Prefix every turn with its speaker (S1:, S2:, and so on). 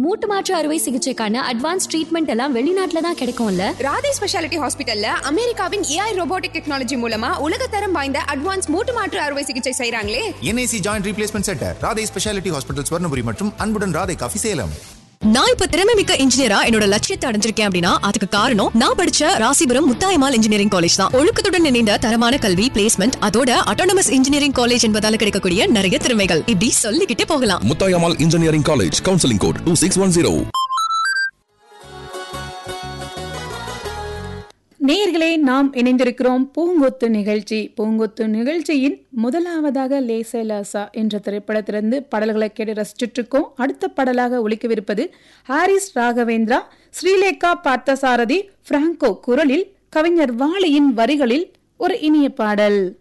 S1: மூட்டு மாற்று அறுவை சிகிச்சைக்கான அட்வான்ஸ் ட்ரீட்மெண்ட் எல்லாம் வெளிநாட்டுல தான் கிடைக்கும்ல.
S2: ராதே ஸ்பெஷாலிட்டி ஹாஸ்பிட்டல்ல அமெரிக்காவின் AI ரோபோட்டிக் டெக்னாலஜி மூலமா உலகத்தரம் வாய்ந்த அட்வான்ஸ் மூட்டு மாற்று அறுவை சிகிச்சை செய்றாங்களே.
S3: NAC joint replacement centre, Radhe speciality hospital, Swarnapuri மற்றும் அன்புடன் ராதே காஃபி, சேலம்.
S4: நான் இப்ப திறமை மிக்க இன்ஜினியரா என்னோட லட்சியத்தை அடைஞ்சிருக்கேன் அப்படின்னா அதுக்கு காரணம் நான் படிச்ச ராசிபுரம் முத்தாயம்மாள் இன்ஜினியரிங் காலேஜ் தான். ஒழுக்கத்துடன் இணைந்த தரமான கல்வி, பிளேஸ்மெண்ட், அதோட அட்டானமஸ் இன்ஜினியரிங் காலேஜ் என்பதால கிடைக்கக்கூடிய நிறைய திறமைகள் இப்படி சொல்லிக்கிட்டே போகலாம்.
S5: Muthayammal engineering college, counselling code 2610.
S6: நேயர்களே, நாம் இணைந்திருக்கிறோம் பூங்கொத்து நிகழ்ச்சி. பூங்கொத்து நிகழ்ச்சியின் முதலாவதாக லேசா லாசா என்ற திரைப்படத்திலிருந்து பாடல்களை கேட்டு ரசிச்சுட்டு இருக்கோம். அடுத்த பாடலாக ஒலிக்கவிருப்பது ஹாரிஸ் ராகவேந்திரா, ஸ்ரீலேகா பார்த்தசாரதி, பிராங்கோ குரலில், கவிஞர் வாலியின் வரிகளில் ஒரு இனிய பாடல்.